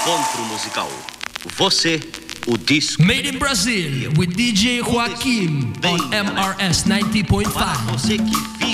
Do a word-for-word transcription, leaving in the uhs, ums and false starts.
Encontro musical. Você, o disco. Made in Brazil with D J Joaquim on M R S ninety point Para five. você que